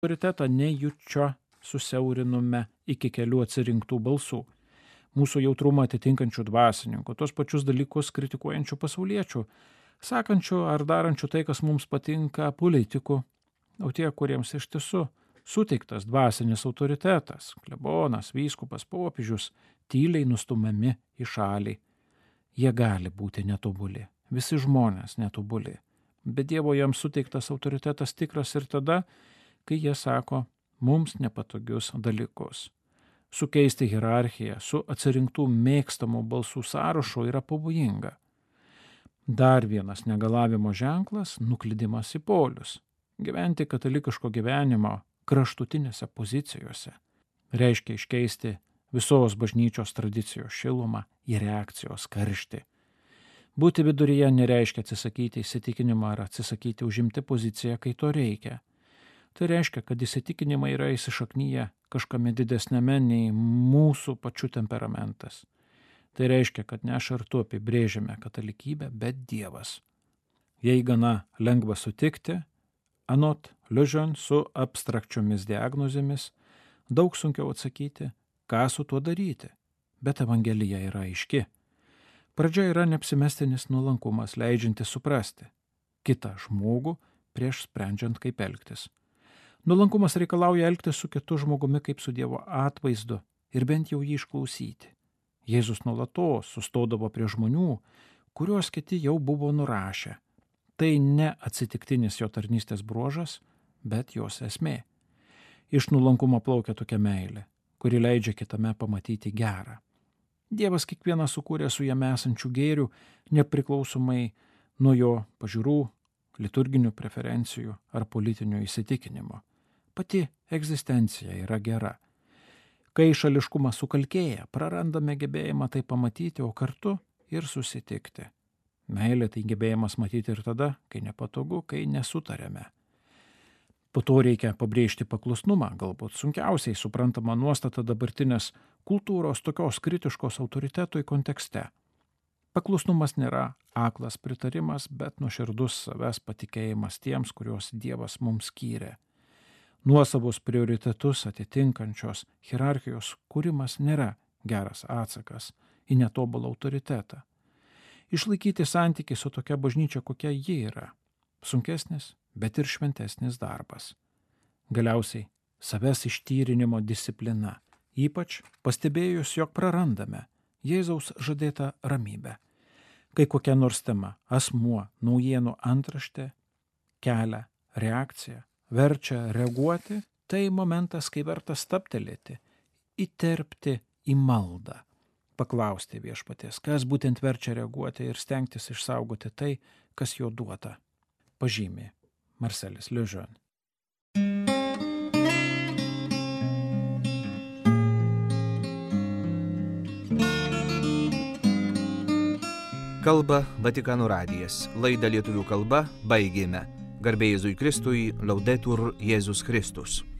autoritetą nejučia susiaurinome iki kelių atsirinktų balsų. Mūsų jautrumą atitinkančių dvasininkų, tos pačius dalykus kritikuojančių pasauliečių, sakančių ar darančių tai, kas mums patinka, politikų, o tie, kuriems iš tiesų suteiktas dvasinis autoritetas, klebonas, vyskupas, popiežius, tyliai nustumiami į šalį. Jie gali būti netobuli, visi žmonės netobuli, bet Dievo jiems suteiktas autoritetas tikras ir tada, kai jie sako mums nepatogius dalykus. Sukeisti hierarchiją su atsirinktų mėgstamų balsų sąrašu yra pavojinga. Dar vienas negalavimo ženklas – nuklydimas į polius. Gyventi katalikiško gyvenimo kraštutinėse pozicijose reiškia iškeisti visos bažnyčios tradicijos šilumą į reakcijos karštį. Būti viduryje nereiškia atsisakyti įsitikinimą ar atsisakyti užimti poziciją, kai to reikia. Tai reiškia, kad įsitikinimai yra įsišaknyję kažkame didesnėme nei mūsų pačių temperamentas. Tai reiškia, kad ne aš ar tu apibrėžiame katalikybę, bet Dievas. Jei gana lengva sutikti, anot Lejeune su abstrakčiomis diagnozėmis, daug sunkiau atsakyti, ką su tuo daryti, bet Evangelija yra aiški. Pradžia yra neapsimestinis nuolankumas, leidžiantis suprasti kitą žmogų prieš sprendžiant, kaip elgtis. Nuolankumas reikalauja elgtis su kitu žmogumi kaip su Dievo atvaizdu ir bent jau jį išklausyti. Jėzus nuolatos sustodavo prie žmonių, kuriuos kiti jau buvo nurašę. Tai ne atsitiktinis jo tarnystės bruožas, bet jos esmė. Iš nuolankumo plaukia tokia meilė, kuri leidžia kitame pamatyti gerą. Dievas kiekvieną sukūrė su jame esančių gėrių, nepriklausomai nuo jo pažiūrų, liturginių preferencijų ar politinio įsitikinimo. Pati egzistencija yra gera. Kai šališkumas sukalkėja, prarandame gebėjimą tai pamatyti, o kartu ir susitikti. Meilė tai gebėjimas matyti ir tada, kai nepatogu, kai nesutarėme. Po to reikia pabrėžti paklusnumą, galbūt sunkiausiai suprantama nuostata dabartinės kultūros tokios kritiškos autoritetui kontekste. Paklusnumas nėra aklas pritarimas, bet nuoširdus savęs patikėjimas tiems, kuriuos Dievas mums skyrė. Nuosavus prioritetus atitinkančios hierarchijos kūrimas nėra geras atsakas į netobulą autoritetą. Išlaikyti santykį su tokia bažnyčia, kokia ji yra, sunkesnis, bet ir šventesnis darbas. Galiausiai savęs ištyrinimo disciplina, ypač pastebėjus, jog prarandame Jėzaus žadėtą ramybę. Kai kokia nors tema, asmuo, naujienų antraštė, kelia reakciją, verčia reaguoti, tai momentas, kai verta stabtelėti, įterpti į maldą, paklausti viešpaties, kas būtent verčia reaguoti ir stengtis išsaugoti tai, kas jo duota. Pažymė Marcelis Lejeune. Kalba Vatikano radijas. Laidą lietuvių kalba baigėme. Garbė Jėzui Kristui, Laudetur Jėzus Kristus.